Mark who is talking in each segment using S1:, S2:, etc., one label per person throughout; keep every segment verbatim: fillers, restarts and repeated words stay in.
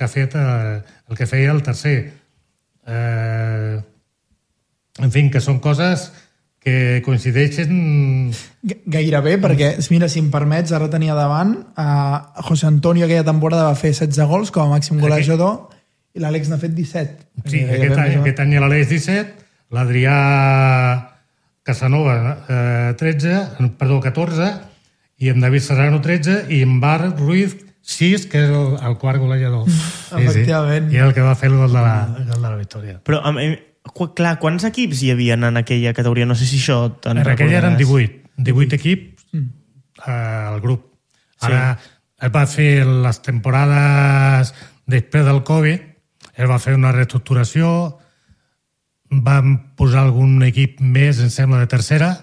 S1: que ha fet eh, el que feia el tercer. Eh, en fi, que són coses que coincideixen...
S2: Gairebé, perquè, mira, si em permets, ara tenia davant, uh, José Antonio aquella temporada va fer setze gols com a màxim golejador i l'Àlex n'ha fet disset.
S1: Sí, aquest any, aquest any l'Àlex disset, l'Adrià Casanova eh, tretze, perdó, catorze, i en David Serrano tretze, i en Bar Ruiz sis, que és el, el quart golejador. Sí,
S2: efectivament.
S1: Sí. I el que va fer el gol de la, el gol de la victòria.
S3: Però, clar, quants equips hi havia en aquella categoria? No sé si això te'n recordaràs.
S1: En aquella eren divuit. divuit equips mm. eh, al grup. Ara sí. Es va fer les temporades després del Covid, es va fer una reestructuració, van posar algun equip més, em sembla, de tercera,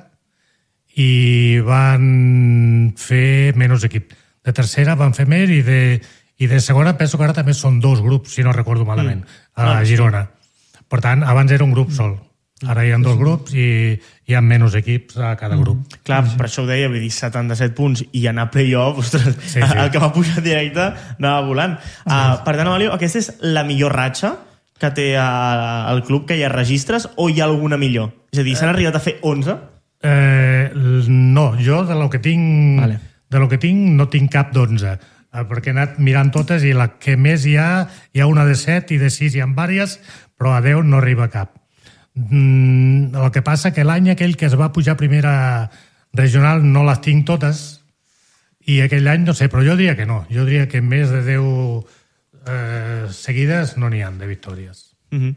S1: i van fer menys equip. De tercera van fer més, i de, i de segona penso que ara també són dos grups, si no recordo malament, mm. a Girona. Per tant, abans era un grup sol. Ara hi ha dos grups i hi ha menys equips a cada grup.
S3: Mm. Clar, per això ho deia, vull dir, setanta-set punts i anar a play-off, ostres, sí, sí. El que va pujar directe anava volant. Uh, per tant, Amalio, aquesta és la millor ratxa que té el club, que hi ha registres, o hi ha alguna millor? És a dir, s'han arribat a fer onze?
S1: Eh, no, jo de lo que tinc,
S3: vale.
S1: de lo que tinc no tinc cap d'onze, perquè he anat mirant totes i la que més hi ha, hi ha una de set i de sis hi ha vàries, però a deu no arriba cap. Mm, el que passa que l'any aquell que es va pujar a primera regional no les tinc totes, i aquell any no sé, però jo diria que no. Jo diria que més de deu eh, seguides no n'hi ha de victòries.
S3: Uh-huh.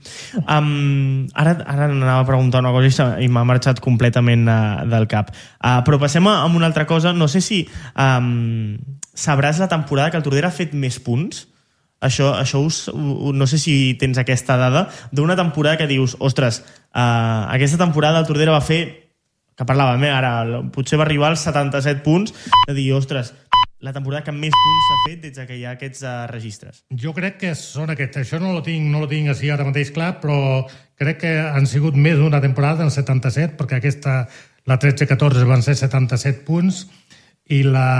S3: um, ara, ara anava a preguntar una cosa i m'ha marxat completament uh, del cap, uh, però passem a, a una altra cosa. No sé si um, sabràs la temporada que el Tordera ha fet més punts. Això, això us, no sé si tens aquesta dada d'una temporada que dius, ostres, uh, aquesta temporada el Tordera va fer, que parlàvem, eh, ara potser va arribar als setanta-set punts, de dir, ostres, la temporada que més punts s'ha fet des que hi ha aquests uh, registres.
S1: Jo crec que són aquests. Això no lo tinc, no lo tinc així ara mateix clar, però crec que han sigut més d'una temporada en setanta-set, perquè aquesta, la tretze catorze van ser setanta-set punts, i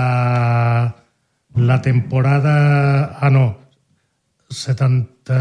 S1: la, la temporada... Ah, no, setanta...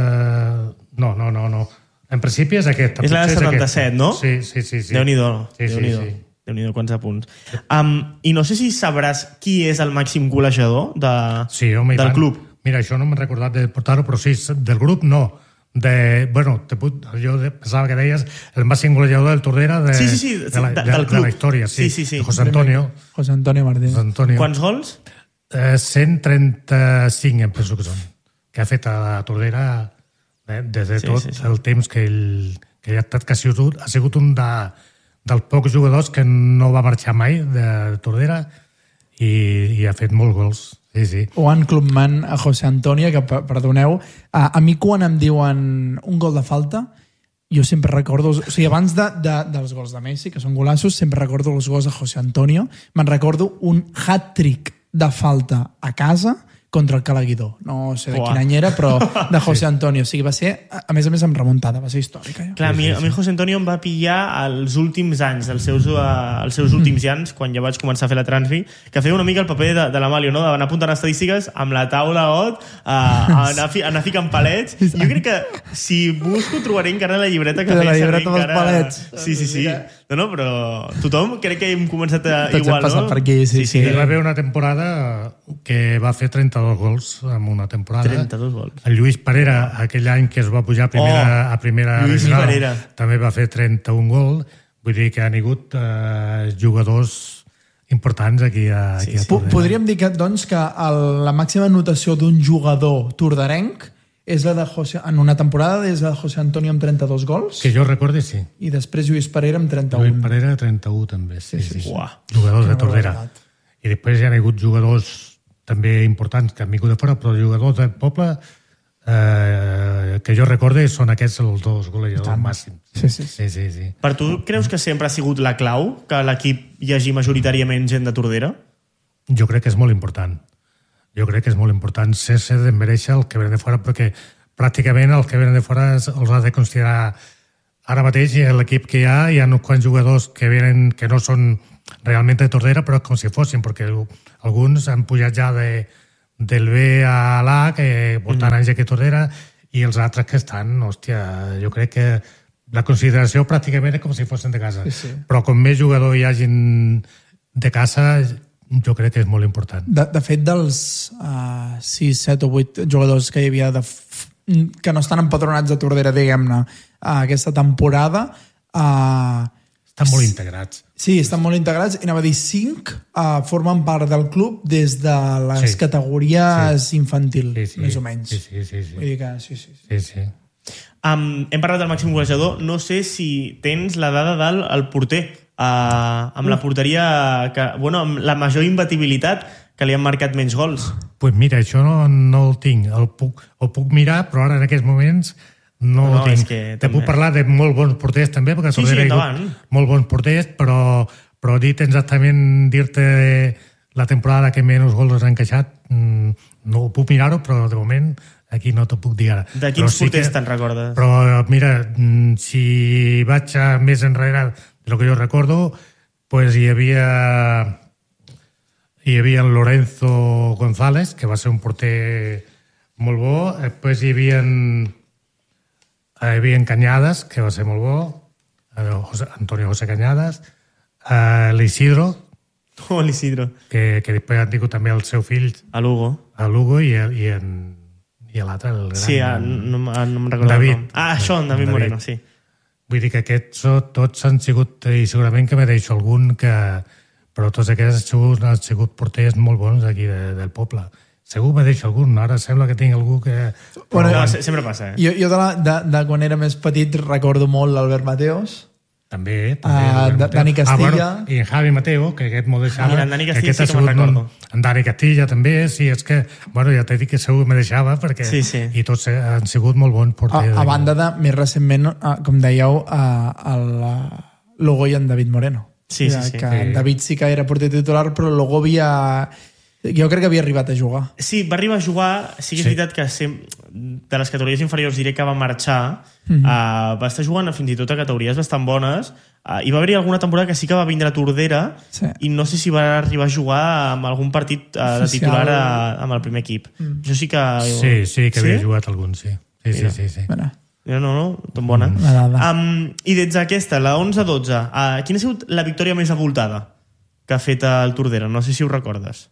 S1: No, no, no, no. En principi és aquesta.
S3: És la de setanta-set, no?
S1: Sí, sí, sí. sí.
S3: Déu-n'hi-do.
S1: Sí,
S3: Déu-n'hi-do.
S1: sí, sí.
S3: Déu-n'hi-do, quants apunts. Um, I no sé si sabràs qui és el màxim golejador de,
S1: sí, home,
S3: del
S1: van,
S3: club.
S1: Mira, això no m'he recordat de portar-ho, però sí, del grup no. De, bueno, te puc, jo pensava que deies el màxim golejador del Tordera de,
S3: sí, sí, sí,
S1: de, la,
S3: de,
S1: de,
S3: del club.
S1: De la història. Sí,
S3: sí, sí, sí.
S1: José Antonio.
S2: José Antonio Martínez.
S1: José Antonio.
S3: Quants gols?
S1: Eh, cent trenta-cinc, em penso que són, que ha fet a la Tordera eh, des de sí, tot sí, sí. el temps que, ell, que ha estat, que ha sigut, ha sigut un de, dels pocs jugadors que no va marxar mai de Tordera i, i ha fet molts gols. Sí, sí.
S2: Juan Clubman a José Antonio, que, perdoneu, a, a mi quan em diuen un gol de falta, jo sempre recordo, o sigui, abans de, de, dels gols de Messi, que són golassos, sempre recordo els gols de José Antonio. Me'n recordo un hat-trick de falta a casa contra el Calaguidó. No sé de Uah. quin any era, però de José Antonio. O sigui, va ser, a més a més, amb remuntada, va ser històrica. Ja.
S3: Clar, a mi, a mi José Antonio em va pillar els últims anys, els seus, uh, els seus últims mm. anys, quan ja vaig començar a fer la transfi, que feia una mica el paper de, de l'Amalio, no? d'anar apuntant estadístiques amb la taula ot, uh, anar, fi, anar ficant palets. Jo crec que si busco trobaré encara la llibreta que
S2: de
S3: feia
S2: la llibreta dels
S3: encara...
S2: palets.
S3: Sí, sí, sí. No, no, però tothom crec que hem començat a...
S2: Tots
S3: igual,
S2: hem passat
S3: no?
S2: per aquí, sí, sí.
S1: sí. Hi va haver una temporada que va fer trenta-dos gols en una temporada.
S3: trenta-dos gols.
S1: El Lluís Parera, aquell any que es va pujar a primera,
S3: oh,
S1: a primera
S3: Lluís
S1: regional,
S3: Parera.
S1: també va fer trenta-un gol. Vull dir que han hagut eh, jugadors importants aquí a,
S3: sí,
S1: aquí a
S3: sí.
S1: Tordera.
S2: Podríem dir que, doncs, que el, la màxima anotació d'un jugador tordarenc és la de José, en una temporada és la de José Antonio amb trenta-dos gols.
S1: Que jo recordi, sí.
S2: I després Lluís Parera amb trenta-un.
S1: Lluís Parera, trenta-un també, sí. sí, sí.
S3: Uah.
S1: Jugadors de Tordera. I després hi ha hagut jugadors també importants que han vingut de fora, però jugadors del poble eh, que jo recorde són aquests els dos golejadors màxims.
S2: Sí sí.
S1: Sí, sí, sí.
S3: Per tu creus que sempre ha sigut la clau que l'equip hi hagi majoritàriament gent de Tordera?
S1: Jo crec que és molt important. Jo crec que és molt important sense desmereixer el que venen de fora, perquè pràcticament el que venen de fora els ha de considerar ara mateix. L'equip que hi ha, hi ha uns quants jugadors que venen que no són realment de Tordera, però com si fossin, perquè alguns han pujat ja de, del B a l'A, que portant mm. Anys Tordera, i els altres que estan, hòstia, jo crec que la consideració pràcticament és com si fossin de casa.
S2: Sí, sí.
S1: Però com més jugador hi hagin de casa, jo crec que és molt important.
S2: De, de fet, dels uh, sis, set o vuit jugadors que hi havia de f... que no estan empadronats a Tordera, diguem-ne, uh, aquesta temporada... Uh,
S1: estan molt integrats.
S2: Sí, estan molt integrats. I anava a dir, cinc uh, formen part del club des de les sí. categories sí. infantil, sí, sí. més o menys.
S1: Sí, sí, sí. sí.
S2: Vull dir que sí, sí.
S1: sí, sí.
S3: Um, hem parlat del màxim golejador. No sé si tens la dada del el porter. Uh, amb la porteria que, bueno, amb la major imbatibilitat que li han marcat menys gols.
S1: Pues mira, això no, no el tinc, el puc, el puc mirar, però ara en aquests moments no, no el tinc. Te també... puc parlar de molt bons porters també, perquè
S3: sí, sí, hi ha
S1: molt bons porters, però, però dit exactament, dir-te la temporada que menys gols han encaixat, no ho puc mirar-ho, però de moment aquí no t'ho puc dir ara.
S3: De quins sí porters que, te'n recordes?
S1: Però mira, si vaig a més enrere de lo que jo recordo, pues hi havia hi havia en Lorenzo González, que va ser un porter molt bo, després hi havia hi havia Cañadas, que va ser molt bo, José, Antonio José Cañadas, uh, l'Isidro,
S3: oh, l'Isidro,
S1: que, que després han tingut també el seu fill
S3: a Lugo,
S1: a Lugo i, i, en, i l'altre, el gran...
S3: Sí, ah, no, no em recordo
S1: David,
S3: el nom. Ah, això, en David, David Moreno, sí.
S1: Vull dir que aquests tots han sigut, i segurament que me deixo algun, que, però tots aquests han sigut, han sigut porters molt bons aquí de, del poble. Segur me deixo algun, ara sembla que tinc algú que...
S3: Bueno, no, sempre passa, eh?
S2: Jo, jo de, la, de, de quan era més petit recordo molt l'Albert Mateos.
S1: També, també.
S2: Uh, Dani Castilla.
S1: Ah, bueno, i en Javi Mateo, que aquest m'ho deixava.
S3: Ah, en Dani Castilla sí que me'n recordo.
S1: En Dani Castilla també, sí, és que, bueno, ja t'he dit que segur me deixava, perquè
S3: sí, sí.
S1: i tots han sigut molt bons porters.
S2: A, a banda de, més recentment, com dèieu, el Lugo i en David Moreno.
S3: Sí, sí, sí.
S2: Que
S1: sí.
S2: en David sí que era porter titular, però el Lugo havia... Jo crec que havia arribat a jugar.
S3: Sí, va arribar a jugar. Sí que és sí. veritat que sem... de les categories inferiors diré que va marxar. Mm-hmm. uh, va estar jugant fins i tot a categories bastant bones. Uh, I va haver-hi alguna temporada que sí que va vindre a Tordera
S2: sí.
S3: i no sé si va arribar a jugar amb algun partit uh, de titular a, amb el primer equip. Mm. Això sí que...
S1: Sí, sí, que havia sí? jugat algun, sí. Sí, sí, sí. sí.
S2: Mira.
S3: No, no, no, tan bona.
S2: Mm.
S3: Um, I des d'aquesta, la onze dotze, uh, quina ha sigut la victòria més avoltada que ha fet el Tordera? No sé si ho recordes.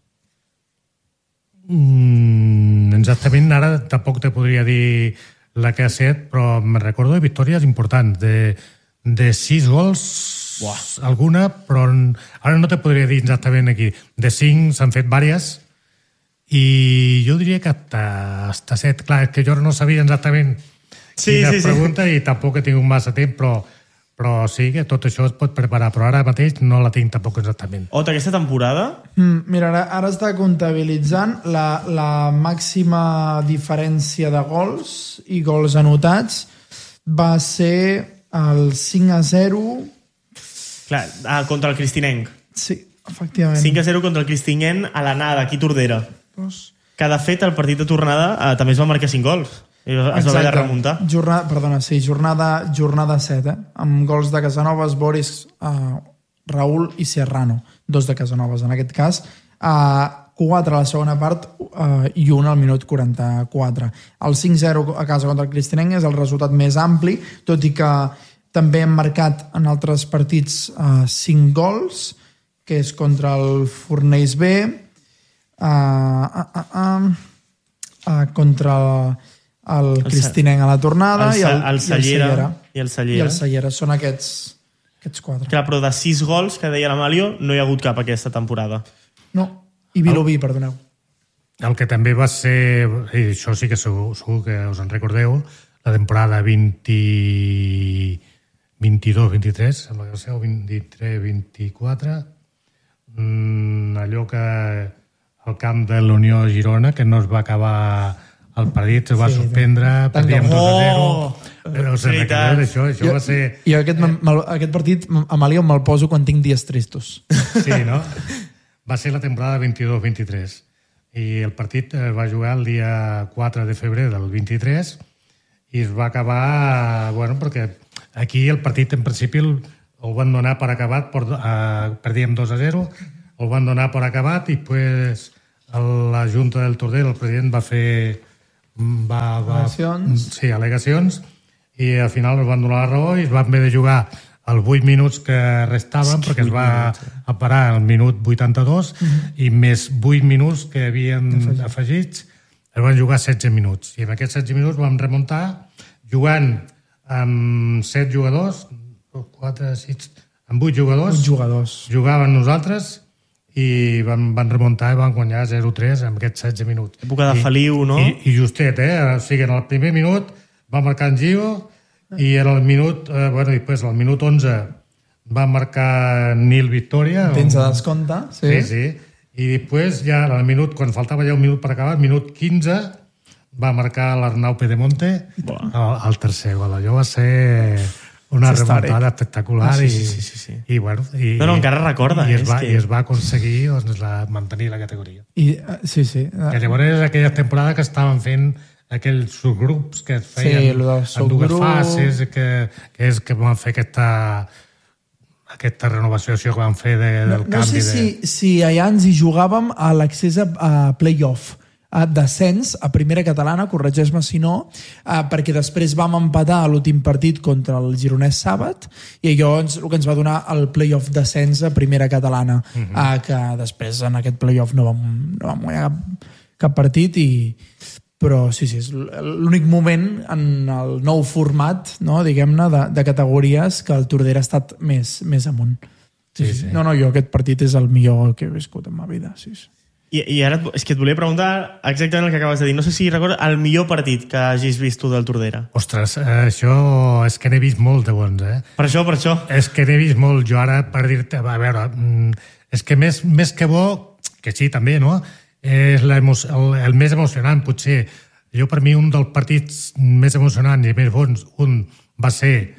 S1: Mm, exactament, ara tampoc te podria dir la que ha set, però me recordo de victòries importants, de, de sis gols, Buah. alguna, però ara no te podria dir exactament aquí. De cinc s'han fet vàries, i jo diria que hasta, hasta set. Clar, és que jo no sabia exactament
S3: sí,
S1: quina
S3: sí,
S1: pregunta
S3: sí.
S1: i tampoc he tingut massa temps, però però sí que tot això es pot preparar, però ara mateix no la tinc tampoc exactament.
S3: Ota, aquesta temporada?
S2: Mm, mira, ara, ara està comptabilitzant la, la màxima diferència de gols i gols anotats va ser el cinc a zero...
S3: Clar, ah, contra el Cristinenc.
S2: Sí, efectivament.
S3: cinc a zero contra el Cristinenc a l'anada, aquí a Tordera. Pues... Que, de fet, el partit de tornada eh, també es va marcar cinc gols. I es va haver de remuntar.
S2: Jornada, perdona, sí, jornada, jornada set, eh? Amb gols de Casanovas, Boris, uh, Raül i Serrano. Dos de Casanovas, en aquest cas. Uh, quatre a la segona part uh, i un al minut quaranta-quatre. El cinc zero a casa contra el Cristinenc és el resultat més ampli, tot i que també hem marcat en altres partits uh, cinc gols, que és contra el Fornells B, uh, uh, uh, uh, uh, contra el el Cristinenc a la tornada
S3: el,
S2: i, el,
S3: el Cellera,
S2: i el Cellera.
S3: I el Cellera.
S2: I el Cellera. Són aquests, aquests quatre.
S3: Clar, però de sis gols, que deia l'Amalio, no hi ha hagut cap aquesta temporada.
S2: No, i Vilobí, el, perdoneu.
S1: El que també va ser, i això sí que segur, segur que us en recordeu, la temporada vint, vint-i-dos vint-i-tres, sembla que va ser, o vint-i-tres vint-i-quatre, mm, allò que al camp de l'Unió Girona, que no es va acabar... El partit es va sí, suspendre, perdíem dos a zero. Però us en recordeu d'això? Això
S2: jo,
S1: va ser...
S2: Jo aquest, aquest partit, Amàlia, me'l poso quan tinc dies tristos.
S1: Sí, no? Va ser la temporada vint-i-dos vint-i-tres. I el partit es va jugar el dia quatre de febrer del vint-i-tres i es va acabar... Bueno, perquè aquí el partit, en principi, el, el van donar per acabat, per, uh, perdíem dos a zero, el van donar per acabat i després la Junta del Tordera, el president, va fer... Va, va,
S2: al·legacions.
S1: Sí, al·legacions, i al final es van donar la raó i es van haver de jugar els vuit minuts que restaven, perquè es va a parar al minut vuitanta-dos, uh-huh. i més vuit minuts que havien Afegit. afegits, es van jugar setze minuts. I en aquests setze minuts vam remuntar jugant amb set jugadors, quatre, sis, amb vuit jugadors,
S2: jugadors.
S1: Jugaven nosaltres i van, van remuntar i van guanyar zero tres en aquests setze minuts.
S3: Època de Feliu, no?
S1: I, i justet, eh? O sigui, en el primer minut va marcar en Gio i en el minut, eh, bueno, després al minut onze va marcar Nil Victòria.
S2: Temps de descompte, sí.
S1: Sí, sí. I després ja al minut, quan faltava ja un minut per acabar, el minut quinze va marcar l'Arnau Pedemonte el, el tercer gol. Allò va ser... una remuntada espectacular.
S3: Ah, sí,
S1: i,
S3: sí, sí, sí, sí.
S1: i, bueno, i,
S3: no, no, encara recorda.
S1: I es, va,
S3: que...
S1: i es va aconseguir doncs, la, mantenir la categoria.
S2: I, uh, sí, sí. Uh,
S1: que llavors aquella temporada que estaven fent aquells subgrups que es feien
S2: sí,
S1: en dues fases, que, que és que van fer aquesta aquesta renovació que van fer de, del
S2: no,
S1: canvi.
S2: No sé
S1: de...
S2: si, si allà ens hi jugàvem a l'accés a, a play-off, a descens a primera catalana, corregeix-me si no, eh, perquè després vam empatar l'últim partit contra el Gironès Sàbat i allò ens, el que ens va donar el play-off descens a primera catalana, uh -huh. eh, que després en aquest play-off no vam, no vam guanyar cap, cap partit, i però sí, sí, és l'únic moment en el nou format, no, diguem-ne, de, de categories que el Tordera ha estat més, més amunt. Sí, sí, sí. No, no, jo aquest partit és el millor que he viscut en ma vida, sí, sí.
S3: I, I ara és que et volia preguntar exactament el que acabes de dir. No sé si recordes el millor partit que hagis vist tu del Tordera.
S1: Ostres, eh, això és que n'he vist molt de bons, eh?
S3: Per això, per això.
S1: És que n'he vist molt. Jo ara, per dir-te, a veure, és que més, més que bo, que sí, també, no?, és el, el més emocionant, potser. Jo, per mi, un dels partits més emocionants i més bons, un va ser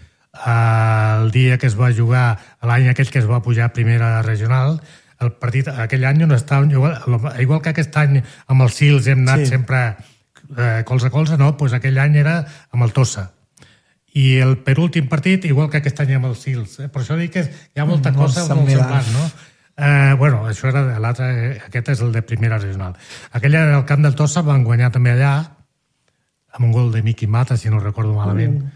S1: eh, el dia que es va jugar, l'any aquell que es va pujar a primera regional. El partit aquell any on estàvem, igual, igual que aquest any amb els Sils hem anat sí. sempre eh, colze a colze, no? Pues aquell any era amb el Tossa. I el penúltim partit, igual que aquest any amb els Sils. Eh? Per això dic que hi ha molta
S2: molt
S1: cosa molt semblant, no? Eh, bueno, això era de l'altre, aquest és el de primera regional. Aquell any al camp del Tossa van guanyar també allà, amb un gol de Miqui Mata, si no recordo malament. Mm.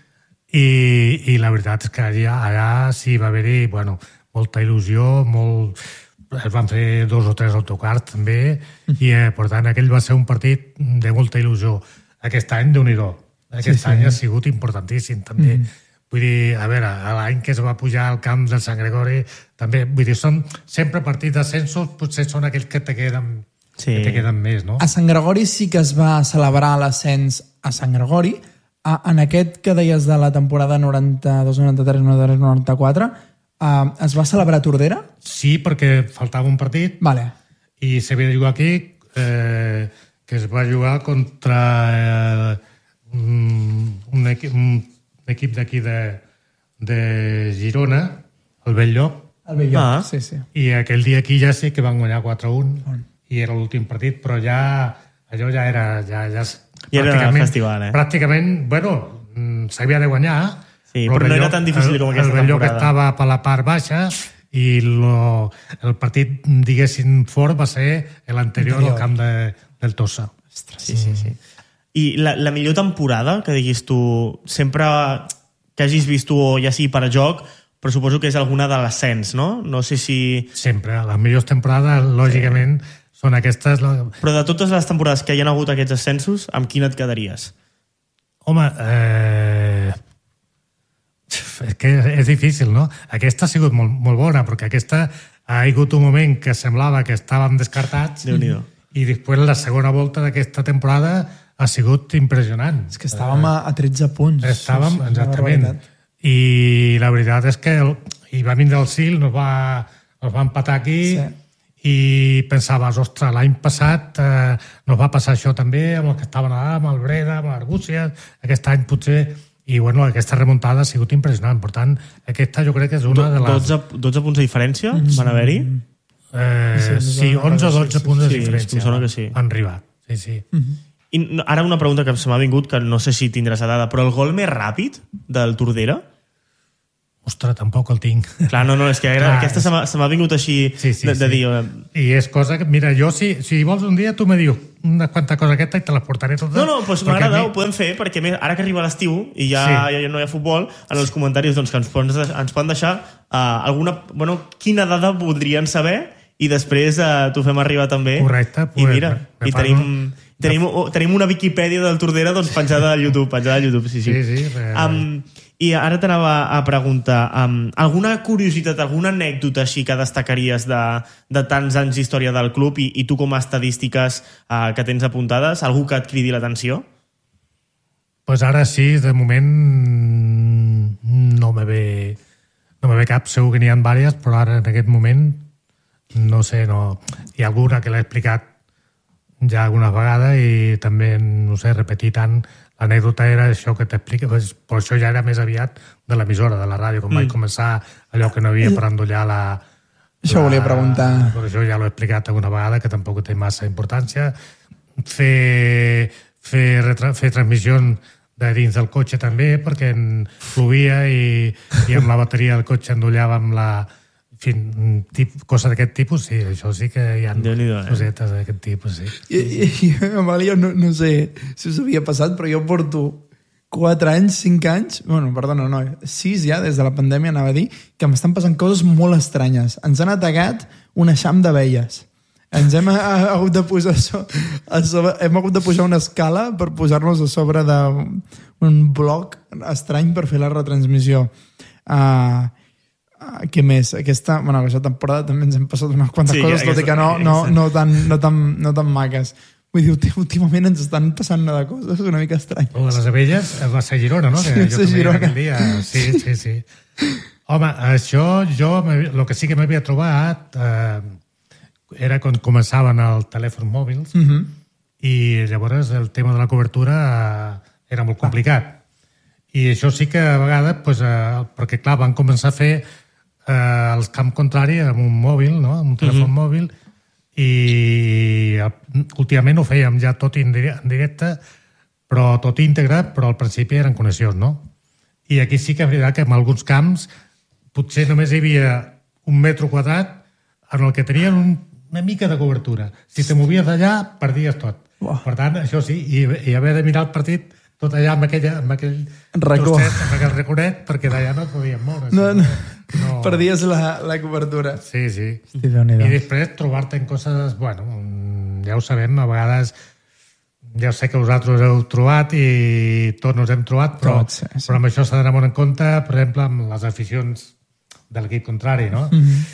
S1: I, I la veritat és que allà, allà sí va haver-hi, bueno, molta il·lusió, molt... es van fer dos o tres autocars també, i eh, per tant aquell va ser un partit de molta il·lusió. Aquest any, Déu-n'hi-do, aquest sí, any sí. ha sigut importantíssim també. Mm. Vull dir, a veure, l'any que es va pujar al camp del Sant Gregori també, vull dir, són sempre partits d'ascensos, potser són aquells que te queden, sí. que te queden més, no?
S2: A Sant Gregori sí que es va celebrar l'ascens a Sant Gregori. En aquest que deies de la temporada noranta-dos, noranta-tres, noranta-tres, noranta-quatre, Uh, es va celebrar a Tordera?
S1: Sí, perquè faltava un partit
S2: vale.
S1: i s'havia de jugar aquí, eh, que es va jugar contra eh, un, equip, un equip d'aquí de, de Girona, el Belllloc.
S2: El Belllloc, ah. sí, sí.
S1: I aquell dia aquí ja sí que van guanyar quatre a un oh. i era l'últim partit, però ja allò ja era... Ja, ja,
S3: I era el festival, eh?
S1: Pràcticament, bueno, s'havia de guanyar.
S3: Sí, però, però no era tan difícil com aquesta
S1: temporada. El Belllloc estava per la part baixa i lo, el partit, diguéssim, fort va ser l'anterior al camp de, del Tossa.
S3: Sí, sí, sí. I la, la millor temporada que diguis tu, sempre que hagis vist tu, ja sigui per joc, però suposo que és alguna de l'ascens, no? No sé si...
S1: Sempre. Les millors temporades, lògicament, sí. són aquestes...
S3: Però de totes les temporades que hi ha hagut aquests ascensos, amb quina et quedaries?
S1: Home, eh... és que és difícil, no? Aquesta ha sigut molt, molt bona, perquè aquesta ha hagut un moment que semblava que estàvem descartats i després la segona volta d'aquesta temporada ha sigut impressionant.
S2: És que estàvem a, a tretze punts.
S1: Estàvem, sí, sí, exactament. I la veritat és que el, i va vindre el Sil, nos va, nos va empatar aquí sí. i pensaves, ostres, l'any passat eh, nos va passar això també amb els que estaven allà, amb el Breda, amb l'Argúcies, aquest any potser... I bueno, aquesta remuntada ha sigut impressionant. Per tant, aquesta jo crec que és una de les...
S3: dotze, dotze punts de diferència mm-hmm. van haver-hi?
S1: Eh, sí, onze o dotze punts de
S3: sí,
S1: diferència.
S3: Sí, sona que sí.
S1: Han arribat. Sí, sí.
S3: Mm-hmm. I ara una pregunta que se m'ha vingut, que no sé si tindràs dada, però el gol més ràpid del Tordera?
S1: ostres, tampoc el tinc.
S3: Clar, no, no, és que era,
S1: Clar,
S3: aquesta se m'ha, se m'ha vingut així
S1: sí, sí,
S3: de, de
S1: sí.
S3: dir...
S1: I és cosa que, mira, jo si, si vols un dia tu me dius una quanta cosa aquesta i te les portaré totes.
S3: No, no, doncs m'agrada, mi... ho podem fer, perquè més, ara que arriba l'estiu i ja, sí. ja no hi ha futbol, en els comentaris doncs, que ens poden, ens poden deixar uh, alguna... Bueno, quina dada voldrien saber i després uh, t'ho fem arribar també.
S1: Correcte.
S3: I mira,
S1: me, me
S3: i tenim... Tenim, tenim una Viquipèdia del Tordera doncs, penjada a YouTube, penjada a YouTube, sí, sí.
S1: sí, sí re...
S3: um, I ara t'anava a preguntar, um, alguna curiositat, alguna anècdota així que destacaries de, de tants anys d'història del club i, i tu com a estadístiques uh, que tens apuntades, algú que et cridi l'atenció?
S1: Pues ara sí, de moment no me ve no me ve cap, segur que n'hi ha diverses, però ara en aquest moment no sé, no... Hi ha alguna que l'he explicat ja alguna vegada i també, no sé, repetir tant. L'anècdota era això que t'explica, però això ja era més aviat de l'emissora, de la ràdio, quan mm. vaig començar allò que no havia per endollar la...
S2: Això
S1: la,
S2: volia preguntar.
S1: Per això ja l'he explicat alguna vegada, que tampoc té massa importància. Fer, fer, retra, fer transmissions de dins del cotxe també, perquè plovia i, i amb la bateria del cotxe endollàvem la... En fi, tip, cosa d'aquest tipus, sí, això sí que hi ha cosetes eh? d'aquest tipus, sí.
S2: I, i, i Amàlia, no, no sé si us havia passat, però jo porto quatre anys, cinc anys, bueno, perdona, no, sis ja, des de la pandèmia, anava a dir, que m'estan passant coses molt estranyes. Ens han atacat un eixam d'abelles. Ens hem hagut de posar so, a sobre, hem hagut de pujar una escala per posar-nos a sobre d'un bloc estrany per fer la retransmissió. Ah... Uh, què més? Aquesta, bueno, aquesta temporada també ens hem passat unes quantes sí, coses, tot i que no, no, no, tan, no, tan, no tan maques. Vull dir, últimament ens estan passant de coses una mica estranyes.
S1: O de les abelles va ser Girona, no? Que
S2: sí,
S1: jo també
S2: Girona.
S1: Aquell dia. Sí, sí, sí. Home, això jo, el que sí que m'havia trobat eh, era quan començaven els telèfons mòbils uh -huh. i llavors el tema de la cobertura eh, era molt complicat. Ah. I això sí que a vegades, pues, eh, perquè clar, van començar a fer eh, els camp contrari amb un mòbil, no? Amb un telèfon uh -huh. mòbil, i últimament ho fèiem ja tot en directe, però tot íntegre, però al principi eren connexions, no? I aquí sí que és veritat que en alguns camps potser només hi havia un metro quadrat en el que tenien un, una mica de cobertura. Si te movies d'allà, perdies tot. Wow. Per tant, això sí, i, i haver de mirar el partit tot allà amb, aquella, amb aquell tostet, amb aquell recorret, perquè d'allà no et podíem moure.
S2: No, no. No. Perdies la, la cobertura.
S1: Sí, sí.
S2: Hosti,
S1: i després trobar-te en coses... Bueno, ja ho sabem, a vegades... Ja sé que vosaltres heu trobat i tots ens hem trobat, però, tots, sí, sí. però amb això s'ha d'anar molt en compte, per exemple, amb les aficions de l'equip contrari, no? Mm-hmm.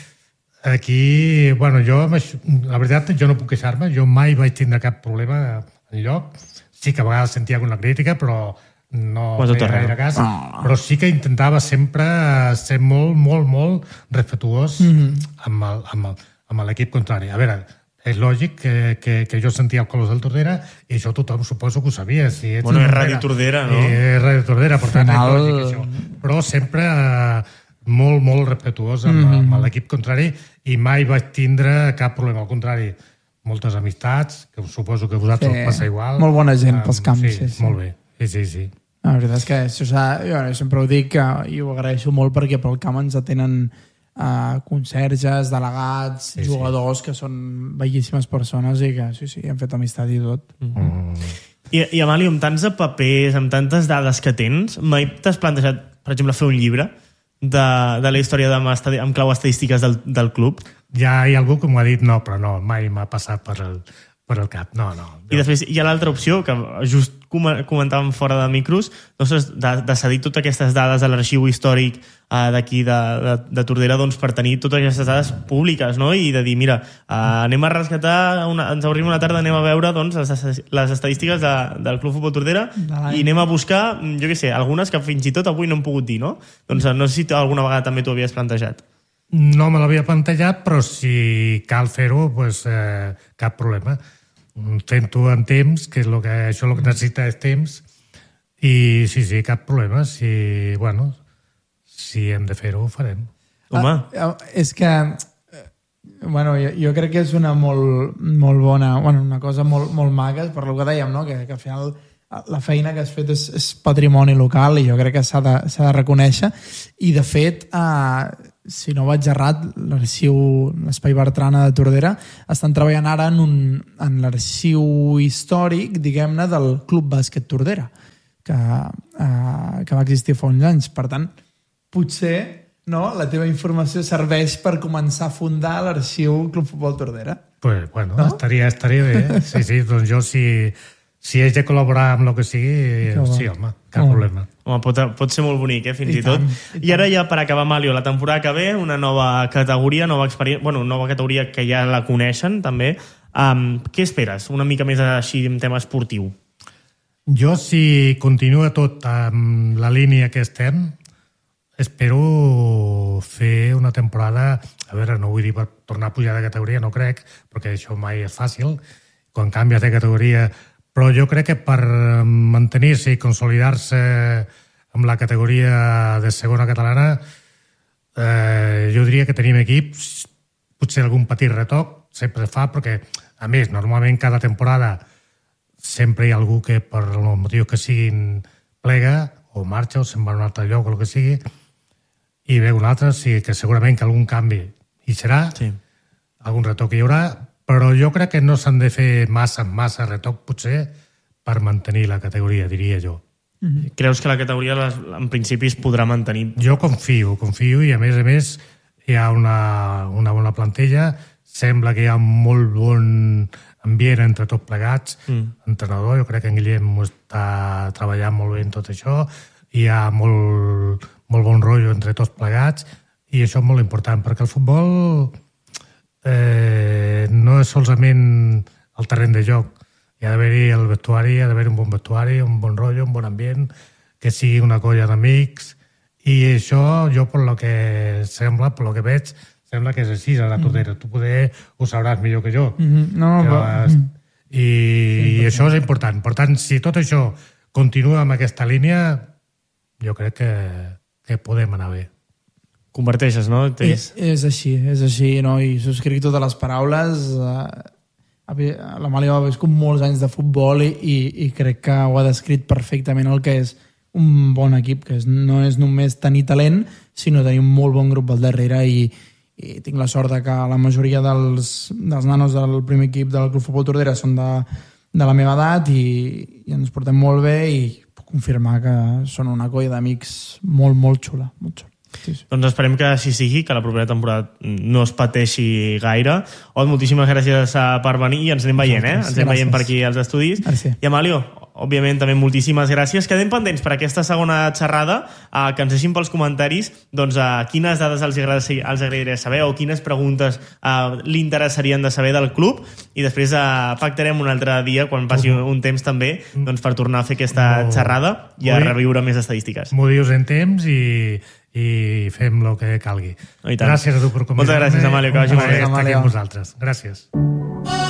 S1: Aquí, bueno, jo, la veritat, jo no puc queixar-me, jo mai vaig tindre cap problema enlloc. Sí que a vegades sentia alguna crítica, però no feia gaire cas. Oh. Però sí que intentava sempre ser molt, molt, molt respectuós mm-hmm. amb, el, amb, el, amb l'equip contrari. A veure, és lògic que, que, que jo sentia el colors del Tordera i això tothom suposo que ho sabia. Si ets
S3: bueno, és Ràdio Tordera, no?
S1: És Ràdio Tordera, per tant, Final... és lògic això. Però sempre eh, molt, molt respectuós amb, mm-hmm. amb l'equip contrari i mai vaig tindre cap problema. Al contrari, moltes amistats, que suposo que a vosaltres sí. passa igual.
S2: Molt bona gent um, pels camps.
S1: Sí,
S2: sí, sí.
S1: molt bé. Sí, sí, sí.
S2: La veritat és que això jo sempre ho dic i ho agraeixo molt perquè pel camp ens atenen uh, conserges, delegats, sí, jugadors sí. que són bellíssimes persones i que sí, sí, hem fet amistat i tot.
S3: Mm-hmm. I, I Amalio, amb tants papers, amb tantes dades que tens, mai t'has plantejat, per exemple, fer un llibre de, de la història de, amb clau estadístiques del, del club?
S1: Ja hi ha algú que m'ho ha dit, no, però no, mai m'ha passat per el, per el cap, no, no.
S3: I després hi ha l'altra opció, que just comentàvem fora de micros, doncs de, de cedir totes aquestes dades a l'arxiu històric uh, d'aquí de, de, de Tordera doncs, per tenir totes aquestes dades públiques, no? I de dir, mira, uh, anem a rescatar, una, ens obrim una tarda, anem a veure doncs, les, les estadístiques de, del Club Futbol Tordera i anem a buscar, jo què sé, algunes que fins i tot avui no hem pogut dir, no? Doncs no sé si alguna vegada també t'ho havies plantejat.
S1: No me l'havia plantejat, però si cal fer-ho, doncs, eh, cap problema. Fent-ho en temps, que és lo que, això el que necessita és temps, i sí, sí, cap problema. Si, bueno, si hem de fer-ho, ho farem.
S3: Home.
S2: Ah, és que, bueno, jo, jo crec que és una molt, molt bona, bueno, una cosa molt, molt maca, per lo que dèiem, no? que, que al final la feina que has fet és, és patrimoni local i jo crec que s'ha de, s'ha de reconèixer. I, de fet, eh, si no vaig errat, l'arxiu, l'Espai Bertrana de Tordera, estan treballant ara en, un, en l'arxiu històric, diguem-ne, del Club Bàsquet Tordera, que, eh, que va existir fa uns anys. Per tant, potser no, la teva informació serveix per començar a fundar l'arxiu Club Futbol Tordera.
S1: Pues, bueno,
S2: no? estaria,
S1: estaria bé. Sí, sí, doncs jo si, si haig de col·laborar amb el que sigui, que sí, home, cap oh. problema.
S3: Home, pot, pot ser molt bonic, eh, fins i, i tot. Tant, i, I ara ja, per acabar, Malio, la temporada que ve, una nova categoria, nova experiència, bueno, nova categoria que ja la coneixen, també. Um, què esperes? Una mica més així en tema esportiu.
S1: Jo, si continua tot amb la línia que estem, espero fer una temporada, a veure, no vull dir per tornar a pujar de categoria, no crec, perquè això mai és fàcil, quan canvies de categoria, però jo crec que per mantenir-se i consolidar-se amb la categoria de segona catalana, eh, jo diria que tenim equips, potser algun petit retoc sempre es fa, perquè, a més, normalment cada temporada sempre hi ha algú que per els motius que siguin plega, o marxa, o se'n va a un altre lloc, o el que sigui, i ve un altre, sí, que segurament que algun canvi hi serà, sí. Algun retoc hi haurà, però jo crec que no s'han de fer massa, massa retoc, potser, per mantenir la categoria, diria jo.
S3: Mm-hmm. Creus que la categoria, en principi, es podrà mantenir?
S1: Jo confio, confio, i a més a més hi ha una, una bona plantilla, sembla que hi ha molt bon ambient entre tots plegats, mm. entrenador, jo crec que en Guillem està treballant molt bé en tot això, hi ha molt, molt bon rotllo entre tots plegats, i això és molt important, perquè el futbol eh, no és solament el terreny de joc, hi ha d'haver-hi el vestuari, hi ha d'haver un bon vestuari, un bon rotllo, un bon ambient, que sigui una colla d'amics, i això jo, per lo que sembla, per lo que veig, sembla que és així a la Tordera. Mm. Tu poder ho sabràs millor que jo.
S2: Mm-hmm. No, però...
S1: has... I, sí, i això és important. Per tant, si tot això continua amb aquesta línia, jo crec que, que podem anar bé.
S3: Converteixes, no?
S2: És, és així, és així, no? I subscric totes les paraules. L'Amàlia va viscut molts anys de futbol i, i, i crec que ho ha descrit perfectament el que és un bon equip, que és, no és només tenir talent, sinó tenir un molt bon grup al darrere i, i tinc la sort de que la majoria dels, dels nanos del primer equip del Club Futbol Tordera són de, de la meva edat i, i ens portem molt bé i puc confirmar que són una colla d'amics molt, molt xula, molt xula. Sí, sí.
S3: Doncs esperem que així sigui, que la propera temporada no es pateixi gaire. Ot, moltíssimes gràcies per venir i ens anem veient, eh? Ens anem gràcies. veient per aquí als estudis.
S2: Gràcies.
S3: I Amalio, òbviament també moltíssimes gràcies. Quedem pendents per aquesta segona xerrada, eh, que ens deixin pels comentaris doncs, eh, quines dades els, agrada, els agradaria saber o quines preguntes eh, li interessarien de saber del club, i després eh, pactarem un altre dia, quan passi un, un temps també, doncs, per tornar a fer aquesta no. xerrada i a reviure més estadístiques.
S1: M'ho dius en temps i i fem el que calgui. Gràcies a tu per convidar-me.
S3: Moltes gràcies, Amalio, que vagi molt bé.
S1: Estar aquí amb vosaltres. Gràcies.